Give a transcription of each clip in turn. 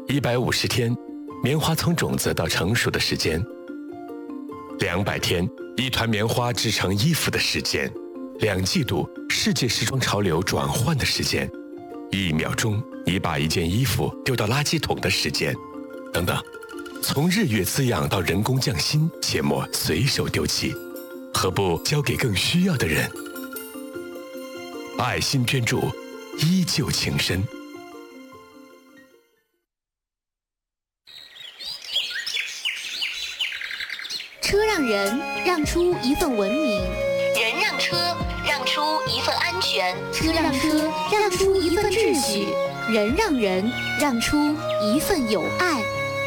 150天，棉花从种子到成熟的时间；200天，一团棉花织成衣服的时间；2季度，世界时装潮流转换的时间；1秒钟，你把一件衣服丢到垃圾桶的时间，等等。从日月滋养到人工匠心，切莫随手丢弃，何不交给更需要的人？爱心捐助，依旧情深。 车让人让出一份文明， 人让车让出一份安全， 车让车让出一份秩序，人让人让出一份友爱。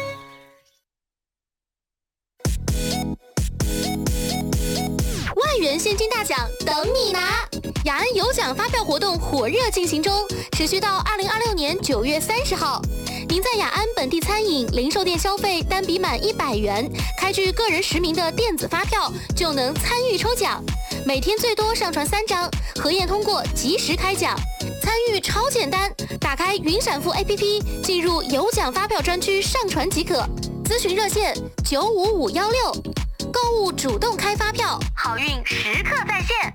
万元现金大奖等你拿！雅安有奖发票活动火热进行中，持续到2026年9月30号。您在雅安本地餐饮、零售店消费单笔满100元，开具个人实名的电子发票，就能参与抽奖。每天最多上传3张，核验通过及时开奖。参与超简单，打开云闪付 APP， 进入有奖发票专区上传即可。咨询热线95516。购物主动开发票，好运时刻在线。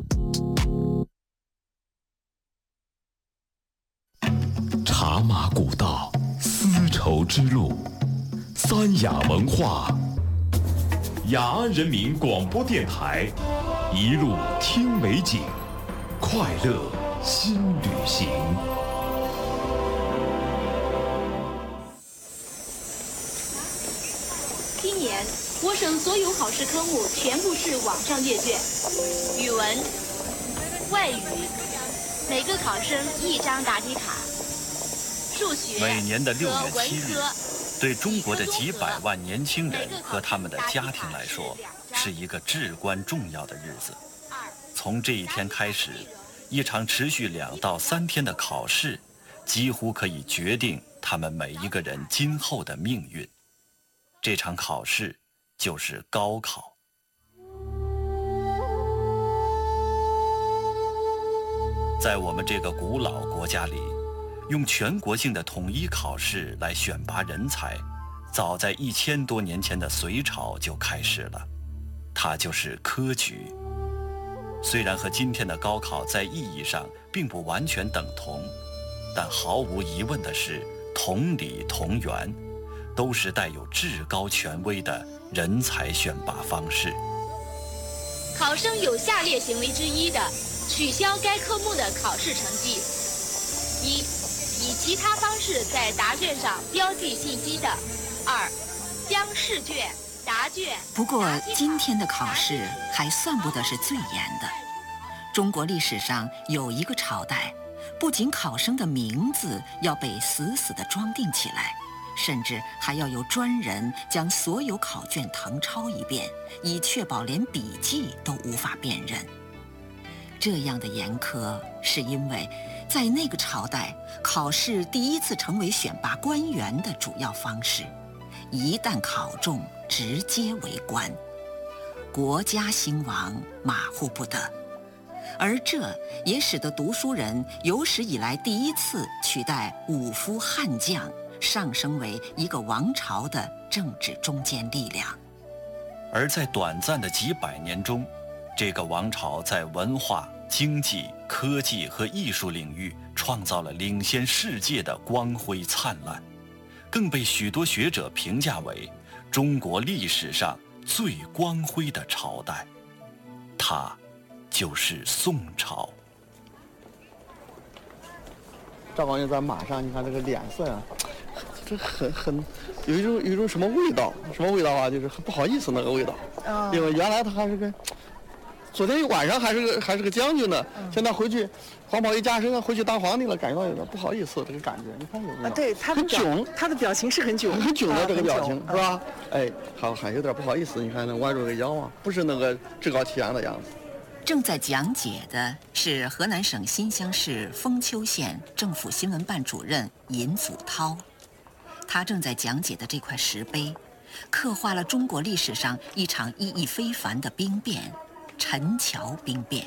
茶马古道，丝绸之路，三雅文化，雅安人民广播电台，一路听美景，快乐新旅行。 今年我省所有考试科目全部是网上阅卷，语文、外语，每个考生1张答题卡。数学每年的6月7日，对中国的几几百万年轻人和他们的家庭来说，是一个至关重要的日子。从这一天开始，一场持续2到3天的考试，几乎可以决定他们每一个人今后的命运。这场考试就是高考。在我们这个古老国家里，用全国性的统一考试来选拔人才，早在1000多年前的隋朝就开始了，它就是科举。虽然和今天的高考在意义上并不完全等同，但毫无疑问的是，同理同源，都是带有至高权威的人才选拔方式。 考生有下列行为之一的，取消该科目的考试成绩：1、以其他方式在答卷上标记信息的； 2、将试卷、答卷。 不过今天的考试还算不得是最严的。中国历史上有一个朝代，不仅考生的名字要被死死地装订起来，甚至还要有专人将所有考卷誊抄一遍，以确保连笔记都无法辨认。这样的严苛，是因为在那个朝代，考试第一次成为选拔官员的主要方式，一旦考中，直接为官，国家兴亡马虎不得。而这也使得读书人有史以来第一次取代武夫悍将，上升为一个王朝的政治中坚力量。 而在短暂的几百年中，这个王朝在文化、经济、科技和艺术领域创造了领先世界的光辉灿烂，更被许多学者评价为中国历史上最光辉的朝代。它就是宋朝。 赵匡胤在马上，你看这个脸色呀，这很有一种什么味道？什么味道啊？就是很不好意思那个味道。因为原来他还是个，昨天一晚上还是个将军呢，现在回去黄袍一加身，回去当皇帝了，感觉到有点不好意思这个感觉。你看有没有？ 对，他的很囧， 他的表情是很囧， 很囧的这个表情是吧？哎，还有点不好意思。你看那弯着个腰啊，不是那个趾高气扬的样子。 正在讲解的是河南省新乡市封丘县政府新闻办主任尹祖涛，他正在讲解的这块石碑，刻画了中国历史上一场意义非凡的兵变——陈桥兵变。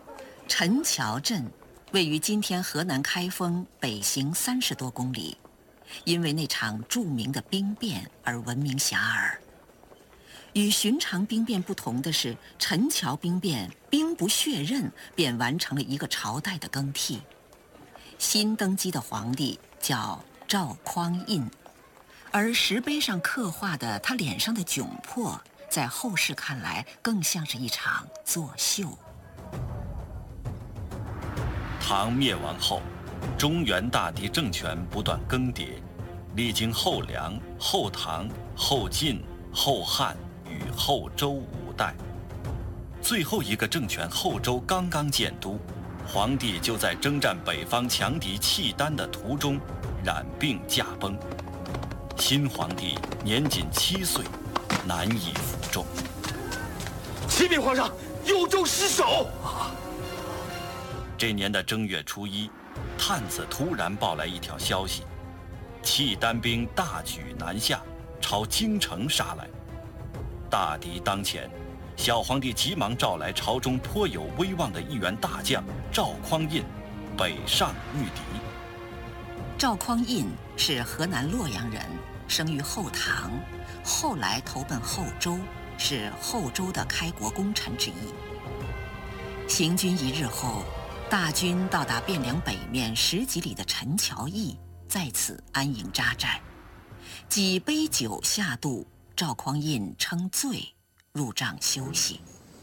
陈桥镇位于今天河南开封北行30多公里， 因为那场著名的兵变而闻名遐迩。与寻常兵变不同的是，陈桥兵变兵不血刃便完成了一个朝代的更替。新登基的皇帝叫赵匡胤，而石碑上刻画的他脸上的窘迫，在后世看来更像是一场作秀。 唐灭亡后，中原大地政权不断更迭，历经后梁、后唐、后晋、后汉与后周五代，最后一个政权后周刚刚建都，皇帝就在征战北方强敌契丹的途中染病驾崩。新皇帝年仅7岁，难以服众。 启禀皇上，幽州失守。 这年的正月初1，探子突然报来一条消息：契丹兵大举南下，朝京城杀来。大敌当前，小皇帝急忙召来朝中颇有威望的一员大将赵匡胤，北上御敌。 赵匡胤是河南洛阳人，生于后唐，后来投奔后周，是后周的开国功臣之一。行军1日后，大军到达汴梁北面10几里的陈桥驿，在此安营扎寨。几杯酒下肚，赵匡胤称醉，入帐休息。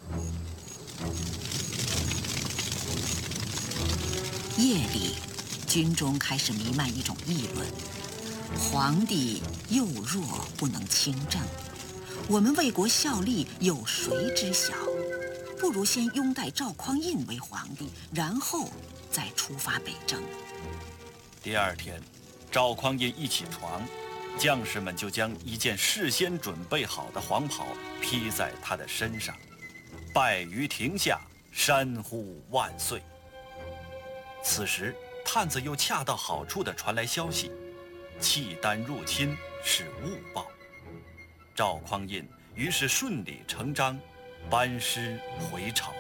夜里，军中开始弥漫一种议论：皇帝幼弱，不能亲政，我们为国效力，有谁知晓？不如先拥戴赵匡胤为皇帝，然后再出发北征。 第2天，赵匡胤一起床，将士们就将一件事先准备好的黄袍披在他的身上，拜于庭下，山呼万岁。此时，探子又恰到好处地传来消息，契丹入侵是误报。赵匡胤于是顺理成章，班师回朝。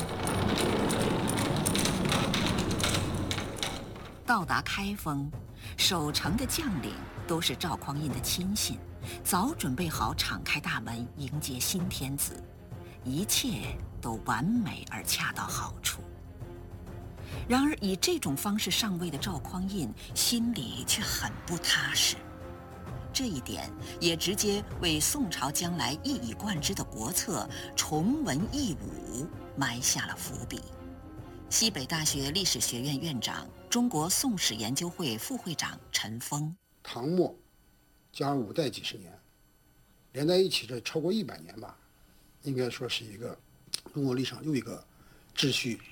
到达开封，守城的将领都是赵匡胤的亲信，早准备好敞开大门迎接新天子，一切都完美而恰到好处。然而，以这种方式上位的赵匡胤心里却很不踏实，这一点也直接为宋朝将来一以贯之的国策崇文抑武埋下了伏笔。西北大学历史学院院长、中国宋史研究会副会长陈峰： 唐末加上5代几十年，连在一起这超过100年吧，应该说是一个中国历史上又一个秩序